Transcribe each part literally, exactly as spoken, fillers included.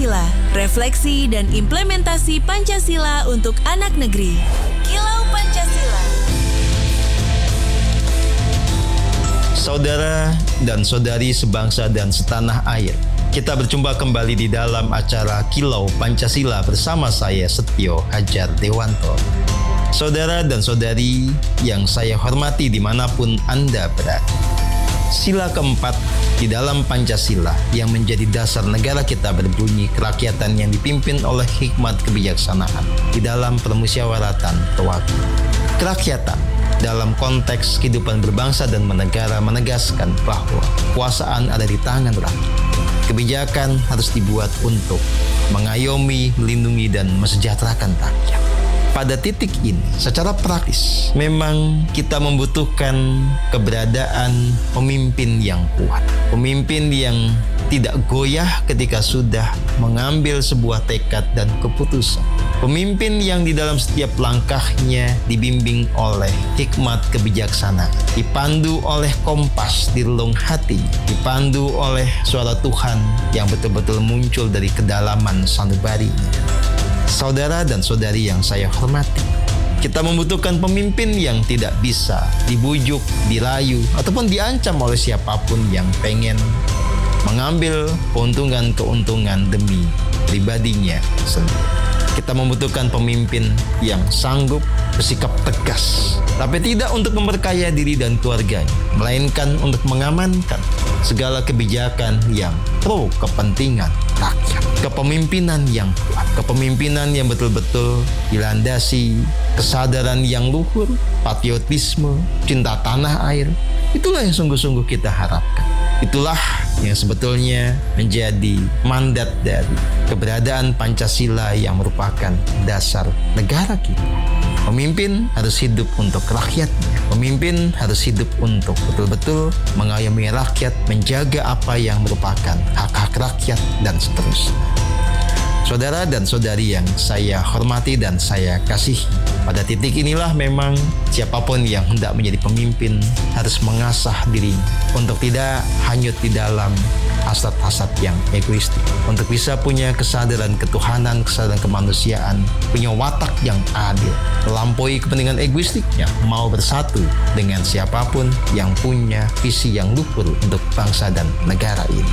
Pancasila, refleksi dan implementasi Pancasila untuk anak negeri. Kilau Pancasila. Saudara dan saudari sebangsa dan setanah air, kita berjumpa kembali di dalam acara Kilau Pancasila bersama saya Setio Hajar Dewanto. Saudara dan saudari yang saya hormati dimanapun Anda berada, sila keempat di dalam Pancasila yang menjadi dasar negara kita berbunyi kerakyatan yang dipimpin oleh hikmat kebijaksanaan di dalam permusyawaratan mufakat. Kerakyatan dalam konteks kehidupan berbangsa dan bernegara menegaskan bahwa kekuasaan ada di tangan rakyat. Kebijakan harus dibuat untuk mengayomi, melindungi, dan mesejahterakan rakyat. Pada titik ini, secara praktis, memang kita membutuhkan keberadaan pemimpin yang kuat. Pemimpin yang tidak goyah ketika sudah mengambil sebuah tekad dan keputusan. Pemimpin yang di dalam setiap langkahnya dibimbing oleh hikmat kebijaksanaan, dipandu oleh kompas di relung hati, dipandu oleh suara Tuhan yang betul-betul muncul dari kedalaman sanubarinya. Saudara dan saudari yang saya hormati, kita membutuhkan pemimpin yang tidak bisa dibujuk, dirayu, ataupun diancam oleh siapapun yang pengen mengambil keuntungan-keuntungan demi pribadinya sendiri. Kita membutuhkan pemimpin yang sanggup bersikap tegas, tapi tidak untuk memperkaya diri dan keluarganya, melainkan untuk mengamankan segala kebijakan yang pro kepentingan rakyat. Kepemimpinan yang kuat, kepemimpinan yang betul-betul dilandasi kesadaran yang luhur, patriotisme, cinta tanah air. Itulah yang sungguh-sungguh kita harapkan. Itulah yang sebetulnya menjadi mandat dari keberadaan Pancasila yang merupakan dasar negara kita. Pemimpin harus hidup untuk rakyatnya. Pemimpin harus hidup untuk betul-betul mengayomi rakyat, menjaga apa yang merupakan hak-hak rakyat, dan seterusnya. Saudara dan saudari yang saya hormati dan saya kasihi, pada titik inilah memang siapapun yang hendak menjadi pemimpin harus mengasah diri untuk tidak hanyut di dalam hasrat-hasrat yang egoistik, untuk bisa punya kesadaran ketuhanan, kesadaran kemanusiaan, punya watak yang adil, melampaui kepentingan egoistiknya, mau bersatu dengan siapapun yang punya visi yang luhur untuk bangsa dan negara ini.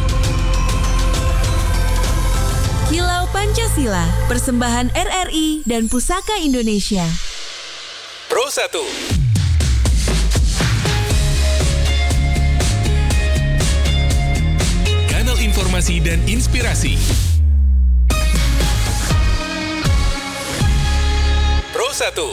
Kilau Pancasila, persembahan R R I dan Pusaka Indonesia. Pro satu. Kanal informasi dan inspirasi. Pro satu.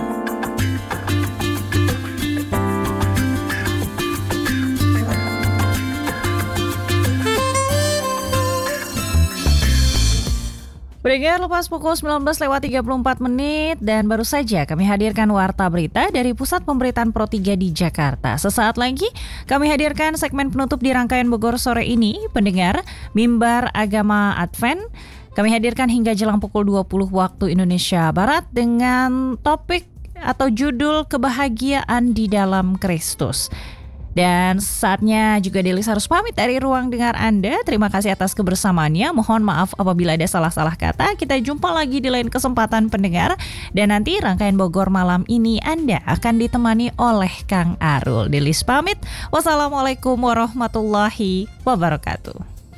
Pendengar, lepas pukul sembilan belas lewat tiga puluh empat menit dan baru saja kami hadirkan Warta Berita dari Pusat Pemberitaan Pro tiga di Jakarta. Sesaat lagi kami hadirkan segmen penutup di rangkaian Bogor sore ini, pendengar, Mimbar Agama Advent. Kami hadirkan hingga jelang pukul dua puluh waktu Indonesia Barat dengan topik atau judul Kebahagiaan di Dalam Kristus. Dan saatnya juga Delis harus pamit dari ruang dengar Anda. Terima kasih atas kebersamaannya. Mohon maaf apabila ada salah-salah kata. Kita jumpa lagi di lain kesempatan, pendengar. Dan nanti rangkaian Bogor malam ini Anda akan ditemani oleh Kang Arul. Delis pamit. Wassalamualaikum warahmatullahi wabarakatuh.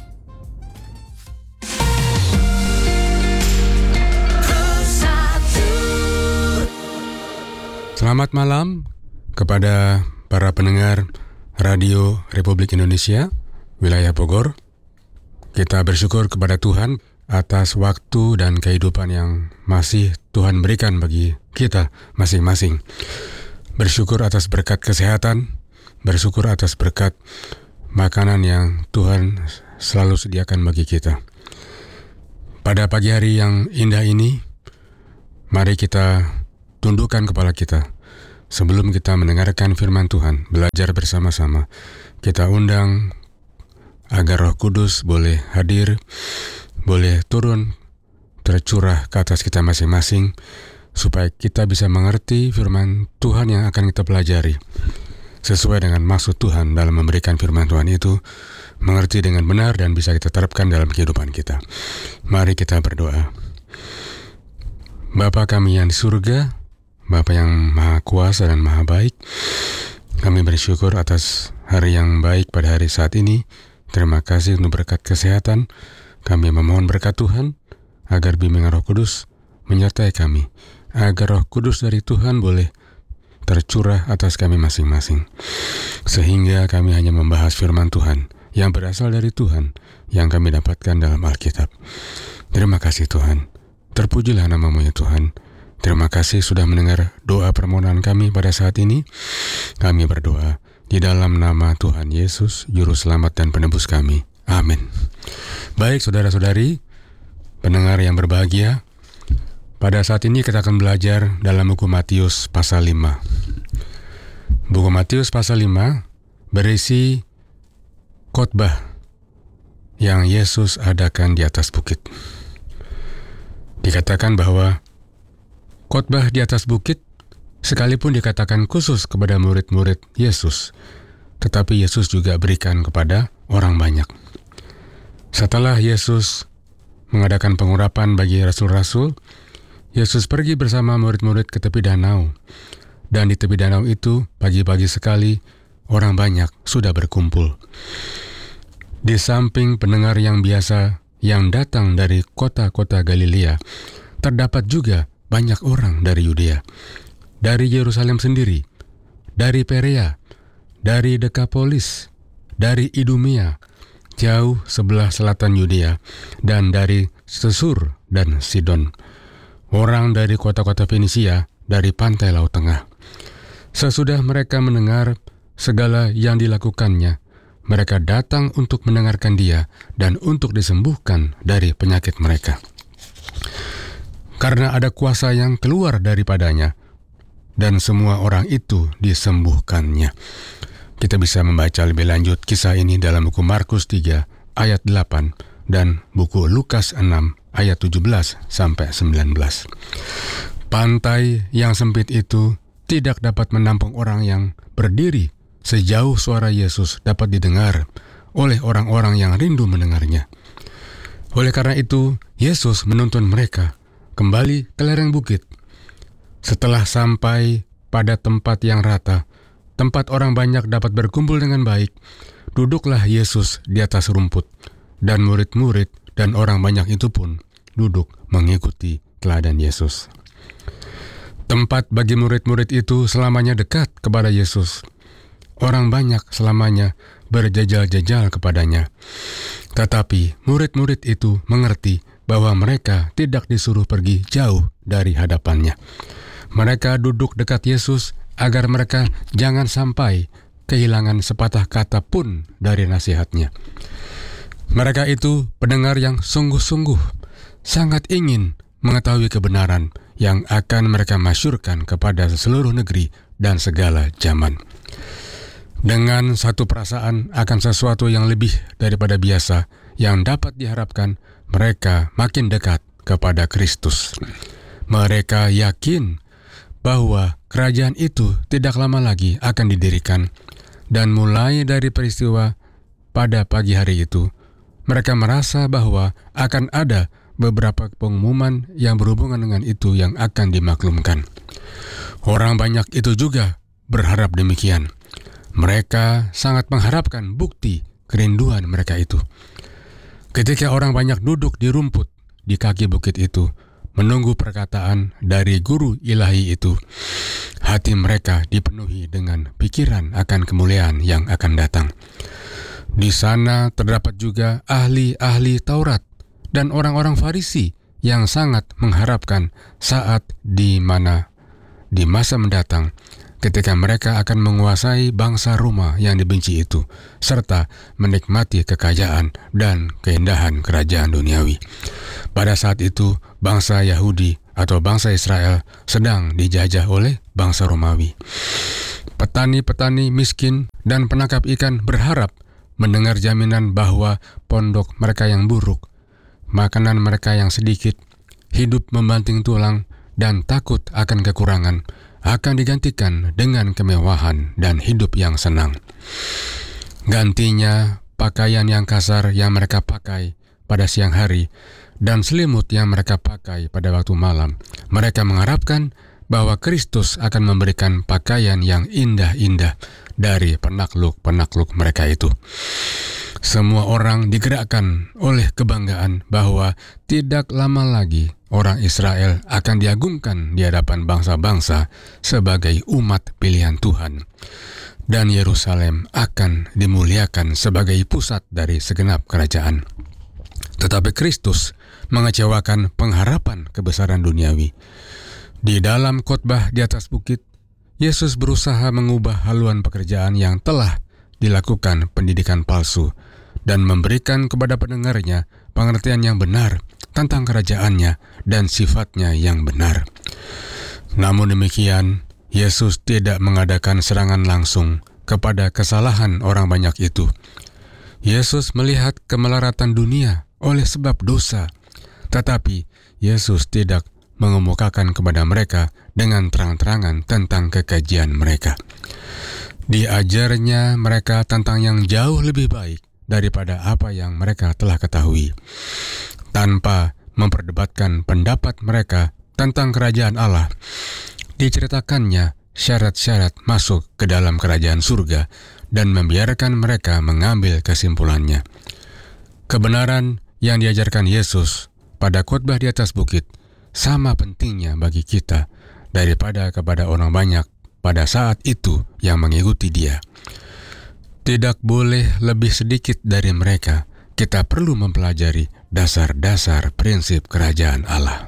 Selamat malam kepada para pendengar Radio Republik Indonesia, wilayah Bogor. Kita bersyukur kepada Tuhan atas waktu dan kehidupan yang masih Tuhan berikan bagi kita masing-masing. Bersyukur atas berkat kesehatan, bersyukur atas berkat makanan yang Tuhan selalu sediakan bagi kita. Pada pagi hari yang indah ini, mari kita tundukkan kepala kita. Sebelum kita mendengarkan firman Tuhan, belajar bersama-sama, kita undang agar Roh Kudus boleh hadir, boleh turun, tercurah ke atas kita masing-masing, supaya kita bisa mengerti firman Tuhan yang akan kita pelajari. Sesuai dengan maksud Tuhan dalam memberikan firman Tuhan itu, mengerti dengan benar dan bisa kita terapkan dalam kehidupan kita. Mari kita berdoa. Bapa kami yang di surga, Bapa yang maha kuasa dan maha baik, kami bersyukur atas hari yang baik pada hari saat ini. Terima kasih untuk berkat kesehatan. Kami memohon berkat Tuhan, agar bimbingan Roh Kudus menyertai kami, agar Roh Kudus dari Tuhan boleh tercurah atas kami masing-masing, sehingga kami hanya membahas firman Tuhan yang berasal dari Tuhan, yang kami dapatkan dalam Alkitab. Terima kasih Tuhan. Terpujilah nama-Mu ya Tuhan. Terima kasih sudah mendengar doa permohonan kami pada saat ini. Kami berdoa di dalam nama Tuhan Yesus, Juru Selamat dan Penebus kami. Amin. Baik saudara-saudari, pendengar yang berbahagia, pada saat ini kita akan belajar dalam buku Matius pasal lima. Buku Matius pasal lima berisi khotbah yang Yesus adakan di atas bukit. Dikatakan bahwa khotbah di atas bukit sekalipun dikatakan khusus kepada murid-murid Yesus, tetapi Yesus juga berikan kepada orang banyak. Setelah Yesus mengadakan pengurapan bagi rasul-rasul, Yesus pergi bersama murid-murid ke tepi danau. Dan di tepi danau itu, pagi-pagi sekali, orang banyak sudah berkumpul. Di samping pendengar yang biasa yang datang dari kota-kota Galilea, terdapat juga banyak orang dari Yudea, dari Yerusalem sendiri, dari Perea, dari Dekapolis, dari Idumea, jauh sebelah selatan Yudea, dan dari Sesur dan Sidon. Orang dari kota-kota Fenisia, dari pantai Laut Tengah. Sesudah mereka mendengar segala yang dilakukannya, mereka datang untuk mendengarkan dia dan untuk disembuhkan dari penyakit mereka. Karena ada kuasa yang keluar daripadanya, dan semua orang itu disembuhkannya. Kita bisa membaca lebih lanjut kisah ini dalam buku Markus tiga ayat delapan dan buku Lukas enam ayat tujuh belas sampai sembilan belas. Pantai yang sempit itu tidak dapat menampung orang yang berdiri sejauh suara Yesus dapat didengar oleh orang-orang yang rindu mendengarnya. Oleh karena itu, Yesus menuntun mereka kembali ke lereng bukit. Setelah sampai pada tempat yang rata, tempat orang banyak dapat berkumpul dengan baik, duduklah Yesus di atas rumput, dan murid-murid dan orang banyak itu pun duduk mengikuti teladan Yesus. Tempat bagi murid-murid itu selamanya dekat kepada Yesus. Orang banyak selamanya berjejal-jejal kepadanya. Tetapi murid-murid itu mengerti bahwa mereka tidak disuruh pergi jauh dari hadapannya. Mereka duduk dekat Yesus agar mereka jangan sampai kehilangan sepatah kata pun dari nasihatnya. Mereka itu pendengar yang sungguh-sungguh, sangat ingin mengetahui kebenaran yang akan mereka masyurkan kepada seluruh negeri dan segala zaman. Dengan satu perasaan akan sesuatu yang lebih daripada biasa yang dapat diharapkan, mereka makin dekat kepada Kristus. Mereka yakin bahwa kerajaan itu tidak lama lagi akan didirikan, dan mulai dari peristiwa pada pagi hari itu, mereka merasa bahwa akan ada beberapa pengumuman yang berhubungan dengan itu yang akan dimaklumkan. Orang banyak itu juga berharap demikian. Mereka sangat mengharapkan bukti kerinduan mereka itu. Ketika orang banyak duduk di rumput di kaki bukit itu, menunggu perkataan dari guru ilahi itu, hati mereka dipenuhi dengan pikiran akan kemuliaan yang akan datang. Di sana terdapat juga ahli-ahli Taurat dan orang-orang Farisi yang sangat mengharapkan saat di mana di masa mendatang, ketika mereka akan menguasai bangsa Roma yang dibenci itu, serta menikmati kekayaan dan keindahan kerajaan duniawi. Pada saat itu, bangsa Yahudi atau bangsa Israel sedang dijajah oleh bangsa Romawi. Petani-petani miskin dan penangkap ikan berharap mendengar jaminan bahwa pondok mereka yang buruk, makanan mereka yang sedikit, hidup membanting tulang, dan takut akan kekurangan, akan digantikan dengan kemewahan dan hidup yang senang. Gantinya, pakaian yang kasar yang mereka pakai pada siang hari dan selimut yang mereka pakai pada waktu malam. Mereka mengharapkan bahwa Kristus akan memberikan pakaian yang indah-indah dari penakluk-penakluk mereka itu. Semua orang digerakkan oleh kebanggaan bahwa tidak lama lagi orang Israel akan diagungkan di hadapan bangsa-bangsa sebagai umat pilihan Tuhan. Dan Yerusalem akan dimuliakan sebagai pusat dari segenap kerajaan. Tetapi Kristus mengecewakan pengharapan kebesaran duniawi. Di dalam khotbah di atas bukit, Yesus berusaha mengubah haluan pekerjaan yang telah dilakukan pendidikan palsu dan memberikan kepada pendengarnya pengertian yang benar tentang kerajaannya dan sifatnya yang benar. Namun demikian, Yesus tidak mengadakan serangan langsung kepada kesalahan orang banyak itu. Yesus melihat kemelaratan dunia oleh sebab dosa, tetapi Yesus tidak mengemukakan kepada mereka dengan terang-terangan tentang kekejian mereka. Diajarnya mereka tentang yang jauh lebih baik daripada apa yang mereka telah ketahui. Tanpa memperdebatkan pendapat mereka tentang kerajaan Allah, diceritakannya syarat-syarat masuk ke dalam kerajaan surga dan membiarkan mereka mengambil kesimpulannya. Kebenaran yang diajarkan Yesus pada khotbah di atas bukit sama pentingnya bagi kita daripada kepada orang banyak pada saat itu yang mengikuti dia. Tidak boleh lebih sedikit dari mereka. Kita perlu mempelajari dasar-dasar prinsip kerajaan Allah.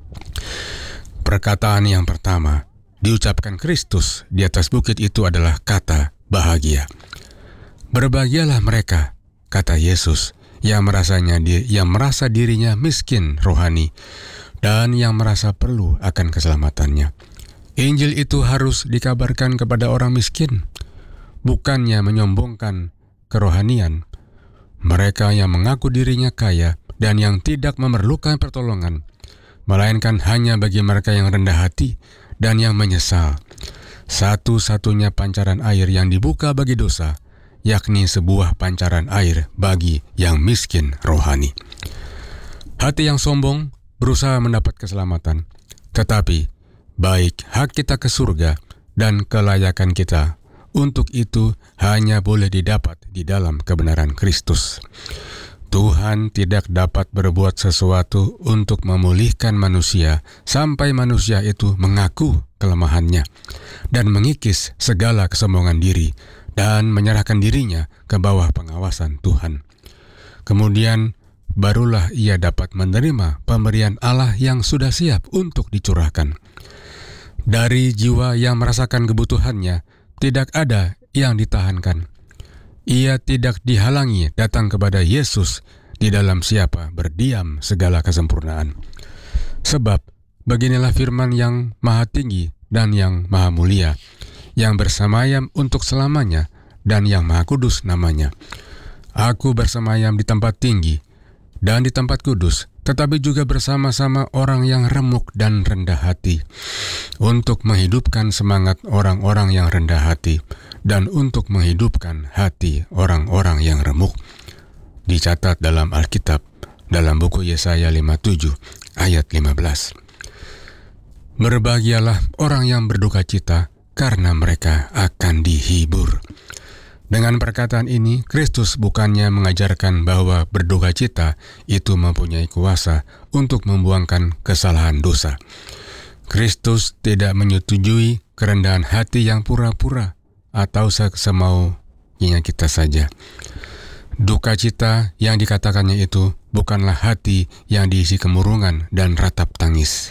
Perkataan yang pertama diucapkan Kristus di atas bukit itu adalah kata bahagia. Berbahagialah mereka, kata Yesus, yang merasanya di, yang merasa dirinya miskin rohani dan yang merasa perlu akan keselamatannya. Injil itu harus dikabarkan kepada orang miskin, bukannya menyombongkan kerohanian. Mereka yang mengaku dirinya kaya dan yang tidak memerlukan pertolongan, melainkan hanya bagi mereka yang rendah hati dan yang menyesal. Satu-satunya pancaran air yang dibuka bagi dosa, yakni sebuah pancaran air bagi yang miskin rohani. Hati yang sombong berusaha mendapat keselamatan, tetapi baik hak kita ke surga dan kelayakan kita untuk itu hanya boleh didapat di dalam kebenaran Kristus. Tuhan tidak dapat berbuat sesuatu untuk memulihkan manusia sampai manusia itu mengaku kelemahannya dan mengikis segala kesombongan diri dan menyerahkan dirinya ke bawah pengawasan Tuhan. Kemudian barulah ia dapat menerima pemberian Allah yang sudah siap untuk dicurahkan. Dari jiwa yang merasakan kebutuhannya, tidak ada yang ditahankan. Ia tidak dihalangi datang kepada Yesus, di dalam siapa berdiam segala kesempurnaan. Sebab beginilah firman yang maha tinggi dan yang maha mulia, yang bersemayam untuk selamanya dan yang maha kudus namanya. Aku bersemayam di tempat tinggi dan di tempat kudus, tetapi juga bersama-sama orang yang remuk dan rendah hati, untuk menghidupkan semangat orang-orang yang rendah hati, dan untuk menghidupkan hati orang-orang yang remuk. Dicatat dalam Alkitab, dalam buku Yesaya lima puluh tujuh, ayat lima belas. Berbahagialah orang yang berduka cita, karena mereka akan dihibur. Dengan perkataan ini, Kristus bukannya mengajarkan bahwa berduka cita itu mempunyai kuasa untuk membuangkan kesalahan dosa. Kristus tidak menyetujui kerendahan hati yang pura-pura atau semaunya kita saja. Duka cita yang dikatakannya itu bukanlah hati yang diisi kemurungan dan ratap tangis.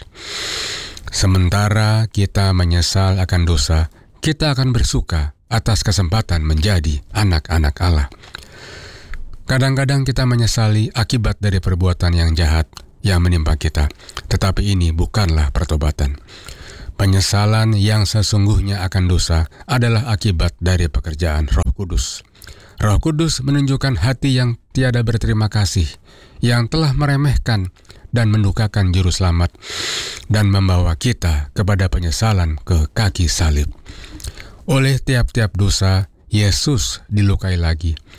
Sementara kita menyesal akan dosa, kita akan bersuka atas kesempatan menjadi anak-anak Allah. Kadang-kadang kita menyesali akibat dari perbuatan yang jahat yang menimpa kita, tetapi ini bukanlah pertobatan. Penyesalan yang sesungguhnya akan dosa adalah akibat dari pekerjaan Roh Kudus. Roh Kudus menunjukkan hati yang tiada berterima kasih, yang telah meremehkan dan mendukakan juru selamat, dan membawa kita kepada penyesalan ke kaki salib. Oleh tiap-tiap dosa, Yesus dilukai lagi.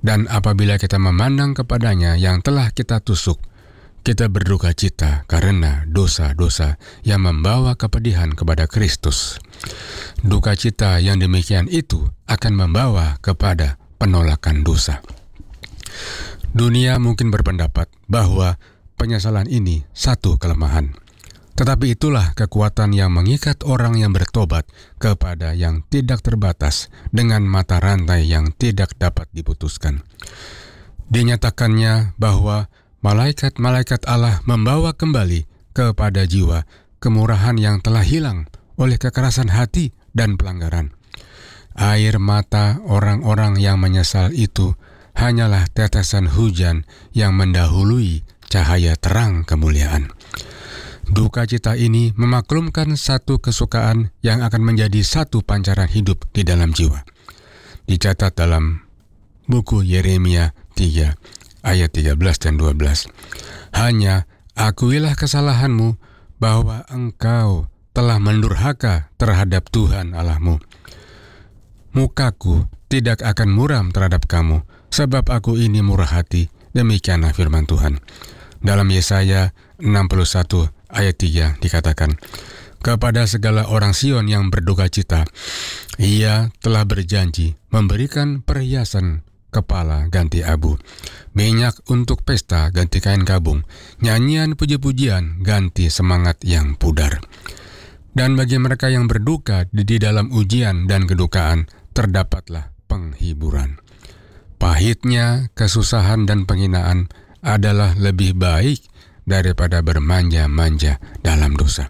Dan apabila kita memandang kepadanya yang telah kita tusuk, kita berduka cita karena dosa-dosa yang membawa kepedihan kepada Kristus. Duka cita yang demikian itu akan membawa kepada penolakan dosa. Dunia mungkin berpendapat bahwa penyesalan ini satu kelemahan. Tetapi itulah kekuatan yang mengikat orang yang bertobat kepada yang tidak terbatas dengan mata rantai yang tidak dapat diputuskan. Dinyatakannya bahwa malaikat-malaikat Allah membawa kembali kepada jiwa kemurahan yang telah hilang oleh kekerasan hati dan pelanggaran. Air mata orang-orang yang menyesal itu hanyalah tetesan hujan yang mendahului cahaya terang kemuliaan. Duka cita ini memaklumkan satu kesukaan yang akan menjadi satu pancaran hidup di dalam jiwa. Dicatat dalam buku Yeremia tiga ayat tiga belas dan dua belas. Hanya akuilah kesalahanmu bahwa engkau telah mendurhaka terhadap Tuhan Allahmu. Mukaku tidak akan muram terhadap kamu, sebab aku ini murah hati. Demikianlah firman Tuhan. Dalam Yesaya enam puluh satu ayat tiga dikatakan, kepada segala orang Sion yang berduka cita, Ia telah berjanji memberikan perhiasan kepala ganti abu, minyak untuk pesta ganti kain kabung, nyanyian puji-pujian ganti semangat yang pudar. Dan bagi mereka yang berduka di dalam ujian dan kedukaan, terdapatlah penghiburan. Pahitnya kesusahan dan penghinaan adalah lebih baik daripada bermanja-manja dalam dosa.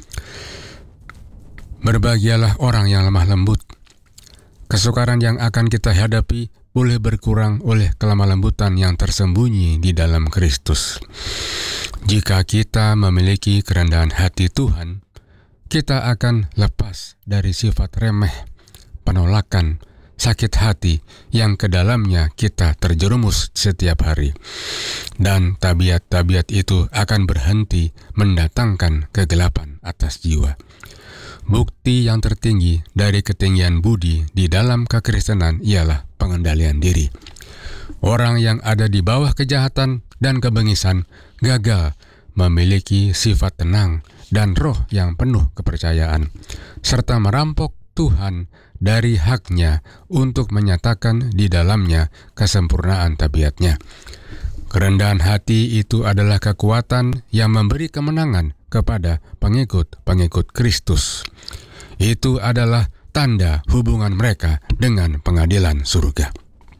Berbahagialah orang yang lemah lembut. Kesukaran yang akan kita hadapi boleh berkurang oleh kelemah lembutan yang tersembunyi di dalam Kristus. Jika kita memiliki kerendahan hati Tuhan, kita akan lepas dari sifat remeh, penolakan, sakit hati yang ke dalamnya kita terjerumus setiap hari. Dan tabiat-tabiat itu akan berhenti mendatangkan kegelapan atas jiwa. Bukti yang tertinggi dari ketinggian budi di dalam kekristenan ialah pengendalian diri. Orang yang ada di bawah kejahatan dan kebengisan gagal memiliki sifat tenang dan roh yang penuh kepercayaan, serta merampok Tuhan dari haknya untuk menyatakan di dalamnya kesempurnaan tabiatnya. Kerendahan hati itu adalah kekuatan yang memberi kemenangan kepada pengikut-pengikut Kristus. Itu adalah tanda hubungan mereka dengan pengadilan surga.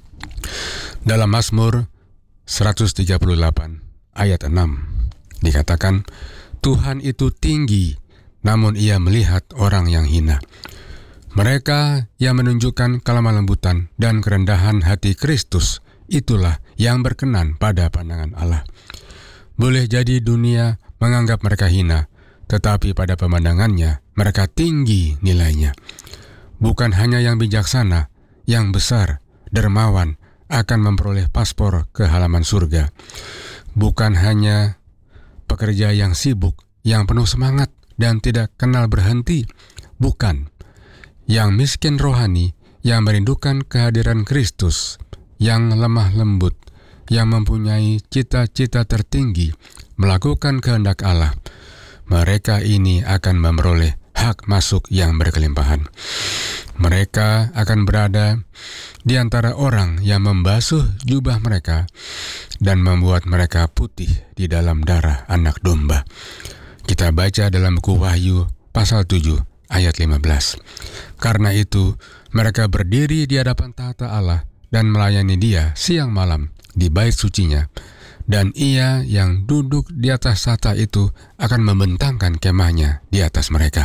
Dalam Mazmur seratus tiga puluh delapan ayat enam dikatakan, Tuhan itu tinggi, namun Ia melihat orang yang hina. Mereka yang menunjukkan kelemah lembutan dan kerendahan hati Kristus, itulah yang berkenan pada pandangan Allah. Boleh jadi dunia menganggap mereka hina, tetapi pada pemandangannya mereka tinggi nilainya. Bukan hanya yang bijaksana, yang besar, dermawan akan memperoleh paspor ke halaman surga. Bukan hanya pekerja yang sibuk, yang penuh semangat dan tidak kenal berhenti. Bukan. Yang miskin rohani, yang merindukan kehadiran Kristus, yang lemah lembut, yang mempunyai cita-cita tertinggi, melakukan kehendak Allah, mereka ini akan memperoleh hak masuk yang berkelimpahan. Mereka akan berada di antara orang yang membasuh jubah mereka dan membuat mereka putih di dalam darah anak domba. Kita baca dalam buku Wahyu pasal tujuh ayat lima belas. Karena itu, mereka berdiri di hadapan tahta Allah dan melayani Dia siang malam di bait sucinya, dan Ia yang duduk di atas tahta itu akan membentangkan kemahnya di atas mereka.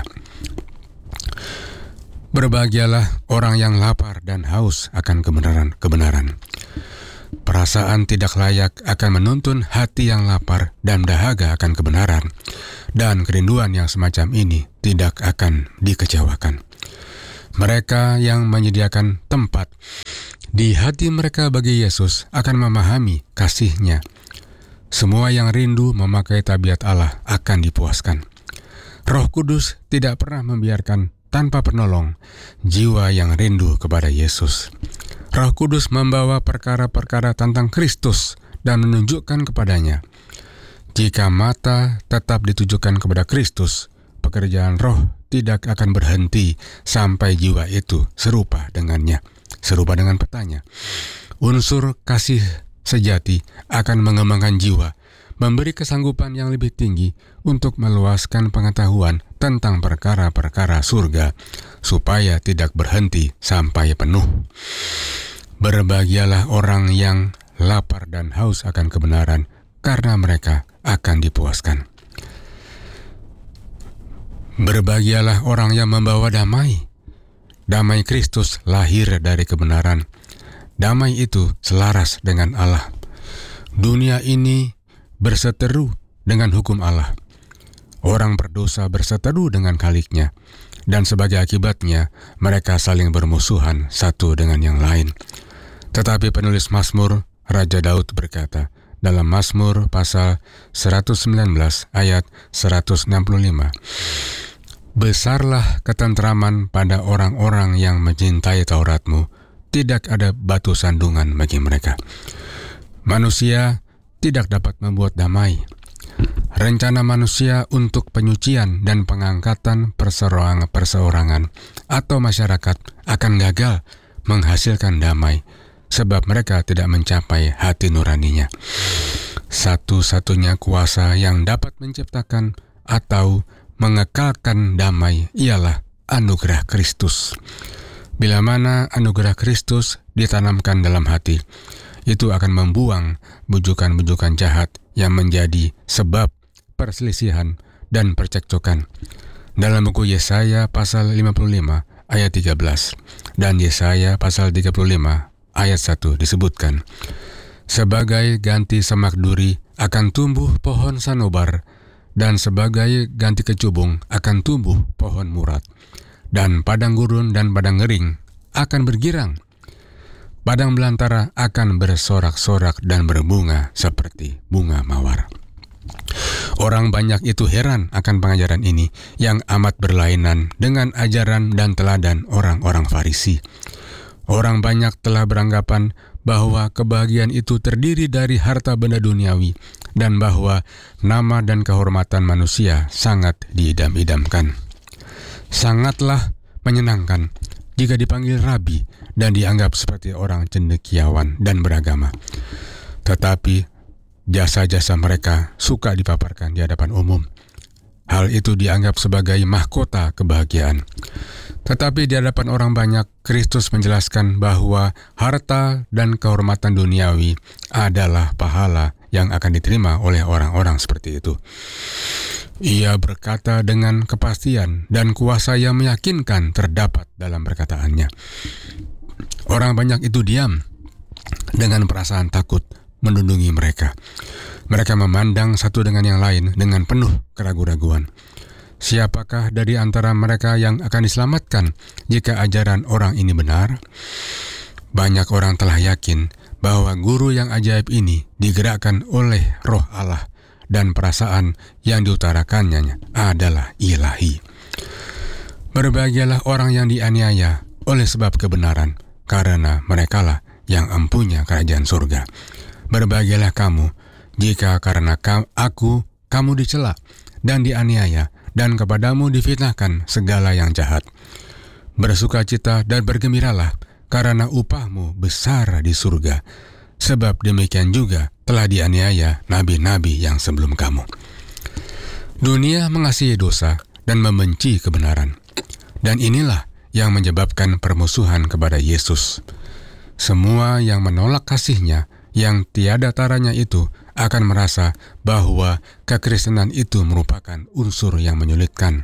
Berbahagialah orang yang lapar dan haus akan kebenaran-kebenaran. Perasaan tidak layak akan menuntun hati yang lapar dan dahaga akan kebenaran, dan kerinduan yang semacam ini tidak akan dikecewakan. Mereka yang menyediakan tempat di hati mereka bagi Yesus akan memahami kasih-Nya. Semua yang rindu memakai tabiat Allah akan dipuaskan. Roh Kudus tidak pernah membiarkan tanpa penolong jiwa yang rindu kepada Yesus. Roh Kudus membawa perkara-perkara tentang Kristus dan menunjukkan kepadanya. Jika mata tetap ditujukan kepada Kristus, pekerjaan roh tidak akan berhenti sampai jiwa itu serupa dengannya, serupa dengan petanya. Unsur kasih sejati akan mengembangkan jiwa, memberi kesanggupan yang lebih tinggi untuk meluaskan pengetahuan tentang perkara-perkara surga, supaya tidak berhenti sampai penuh. Berbahagialah orang yang lapar dan haus akan kebenaran, karena mereka akan dipuaskan. Berbahagialah orang yang membawa damai. Damai Kristus lahir dari kebenaran. Damai itu selaras dengan Allah. Dunia ini berseteru dengan hukum Allah. Orang berdosa berseteru dengan khaliknya, dan sebagai akibatnya mereka saling bermusuhan satu dengan yang lain. Tetapi penulis Mazmur, Raja Daud berkata dalam Mazmur pasal seratus sembilan belas ayat seratus enam puluh lima, "Besarlah ketentraman pada orang-orang yang mencintai Taurat-Mu, tidak ada batu sandungan bagi mereka." Manusia tidak dapat membuat damai. Rencana manusia untuk penyucian dan pengangkatan perseorangan perseorangan atau masyarakat akan gagal menghasilkan damai, sebab mereka tidak mencapai hati nuraninya. Satu-satunya kuasa yang dapat menciptakan atau mengekalkan damai ialah anugerah Kristus. Bila mana anugerah Kristus ditanamkan dalam hati, itu akan membuang bujukan-bujukan jahat yang menjadi sebab perselisihan dan percekcokan. Dalam buku Yesaya pasal lima puluh lima ayat tiga belas dan Yesaya pasal tiga puluh lima ayat satu disebutkan, "Sebagai ganti semak duri akan tumbuh pohon sanobar, dan sebagai ganti kecubung akan tumbuh pohon murat, dan padang gurun dan padang ngering akan bergirang. Padang belantara akan bersorak-sorak dan berbunga seperti bunga mawar." Orang banyak itu heran akan pengajaran ini yang amat berlainan dengan ajaran dan teladan orang-orang Farisi. Orang banyak telah beranggapan bahwa kebahagiaan itu terdiri dari harta benda duniawi, dan bahwa nama dan kehormatan manusia sangat diidam-idamkan. Sangatlah menyenangkan jika dipanggil rabi dan dianggap seperti orang cendekiawan dan beragama. Tetapi jasa-jasa mereka suka dipaparkan di hadapan umum. Hal itu dianggap sebagai mahkota kebahagiaan. Tetapi di hadapan orang banyak, Kristus menjelaskan bahwa harta dan kehormatan duniawi adalah pahala yang akan diterima oleh orang-orang seperti itu. Ia berkata dengan kepastian dan kuasa yang meyakinkan terdapat dalam perkataannya. Orang banyak itu diam dengan perasaan takut menundungi mereka. Mereka memandang satu dengan yang lain dengan penuh keraguan-raguan. Siapakah dari antara mereka yang akan diselamatkan jika ajaran orang ini benar? Banyak orang telah yakin bahwa guru yang ajaib ini digerakkan oleh Roh Allah, dan perasaan yang diutarakannya adalah ilahi. Berbahagialah orang yang dianiaya oleh sebab kebenaran, karena merekalah yang empunya kerajaan surga. Berbahagialah kamu jika karena aku kamu dicela dan dianiaya, dan kepadamu difitnahkan segala yang jahat. Bersukacita dan bergembiralah, karena upahmu besar di surga, sebab demikian juga telah dianiaya nabi-nabi yang sebelum kamu. Dunia mengasihi dosa dan membenci kebenaran, dan inilah yang menyebabkan permusuhan kepada Yesus. Semua yang menolak kasih-Nya yang tiada taranya itu akan merasa bahwa kekristenan itu merupakan unsur yang menyulitkan.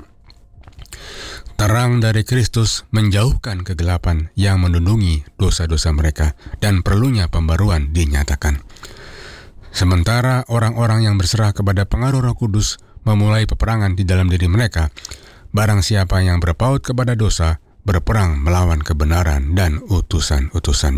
Terang dari Kristus menjauhkan kegelapan yang menundungi dosa-dosa mereka, dan perlunya pembaruan dinyatakan. Sementara orang-orang yang berserah kepada pengaruh Roh Kudus memulai peperangan di dalam diri mereka, barang siapa yang berpaut kepada dosa berperang melawan kebenaran dan utusan-utusan